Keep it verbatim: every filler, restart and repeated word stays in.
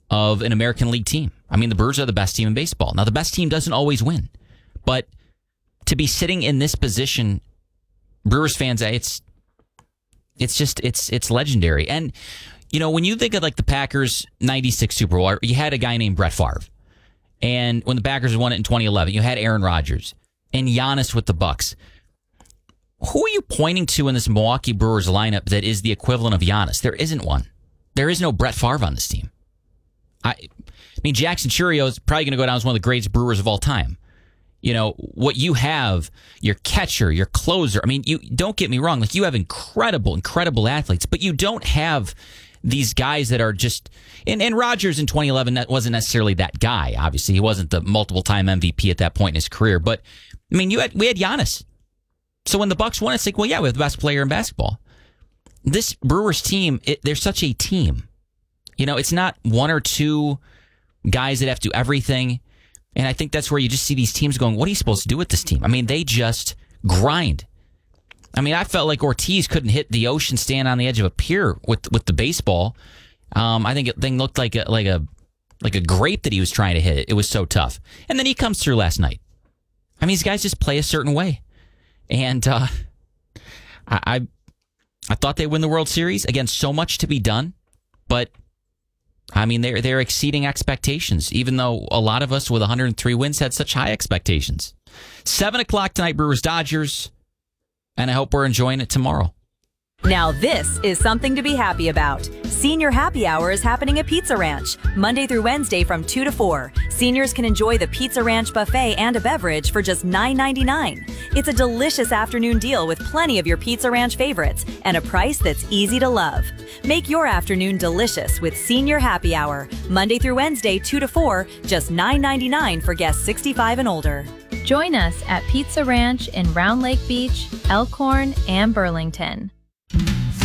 of an American League team. I mean, the Brewers are the best team in baseball. Now, the best team doesn't always win, but to be sitting in this position, Brewers fans, it's it's just it's it's legendary. And you know, when you think of like the Packers ninety-six Super Bowl, you had a guy named Brett Favre, and when the Packers won it in twenty eleven, you had Aaron Rodgers and Giannis with the Bucks. Who are you pointing to in this Milwaukee Brewers lineup that is the equivalent of Giannis? There isn't one. There is no Brett Favre on this team. I, I mean, Jackson Chourio is probably going to go down as one of the greatest Brewers of all time. You know, what you have, your catcher, your closer. I mean, you don't get me wrong. Like, you have incredible, incredible athletes, but you don't have these guys that are just, and, and Rodgers in twenty eleven, that wasn't necessarily that guy. Obviously, he wasn't the multiple-time M V P at that point in his career. But, I mean, you had we had Giannis. So when the Bucks won, it's like, well, yeah, we have the best player in basketball. This Brewers team, it, they're such a team. You know, it's not one or two guys that have to do everything. And I think that's where you just see these teams going, what are you supposed to do with this team? I mean, they just grind. I mean, I felt like Ortiz couldn't hit the ocean stand on the edge of a pier with with the baseball. Um, I think it thing looked like a, like a like a grape that he was trying to hit it. It was so tough. And then he comes through last night. I mean, these guys just play a certain way. And uh, I, I I thought they'd win the World Series. Again, so much to be done. But, I mean, they're, they're exceeding expectations, even though a lot of us with one hundred three wins had such high expectations. seven o'clock tonight, Brewers-Dodgers. And I hope we're enjoying it tomorrow. Now this is something to be happy about. Senior Happy Hour is happening at Pizza Ranch, Monday through Wednesday from two to four. Seniors can enjoy the Pizza Ranch buffet and a beverage for just nine ninety-nine. It's a delicious afternoon deal with plenty of your Pizza Ranch favorites and a price that's easy to love. Make your afternoon delicious with Senior Happy Hour, Monday through Wednesday two to four, just nine ninety-nine for guests sixty-five and older. Join us at Pizza Ranch in Round Lake Beach, Elkhorn, and Burlington.